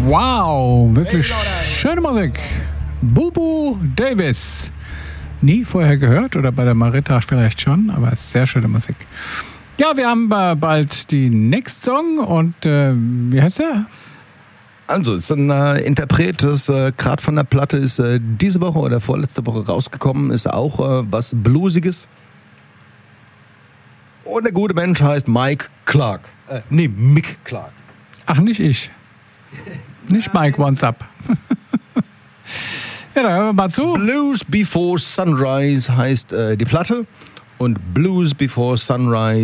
Wow, wirklich schöne Musik. Bubu Davis. Nie vorher gehört oder bei der Marita vielleicht schon, aber sehr schöne Musik. Ja, wir haben bald die Next Song und wie heißt der? Also, es ist ein Interpret, das gerade von der Platte ist diese Woche oder vorletzte Woche rausgekommen, ist auch was Bluesiges. Und der gute Mensch heißt Mick Clark. Mick Clark. Ach, nicht ich. Nicht Mike Wants Up. Ja, dann hören wir mal zu. Blues Before Sunrise heißt die Platte und Blues Before Sunrise